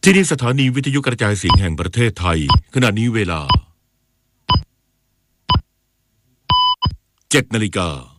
ที่นี่สถานีวิทยุกระจายเสียงแห่งประเทศไทยขณะนี้เวลา 7 นาฬิกา